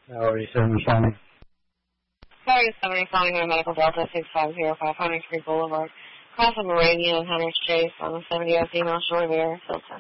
Priority 70 County. Priority 70 County, Medical Delta 6505 Hunter Creek Boulevard. Cross of Moravian and Hunter's Chase on the 70th female shore there, Filton.